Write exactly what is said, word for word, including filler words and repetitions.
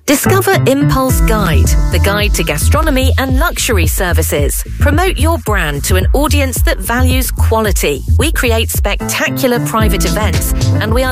Discover Impulse Guide, the guide to gastronomy and luxury services. Promote your brand to an audience that values quality. We create spectacular private events, and we are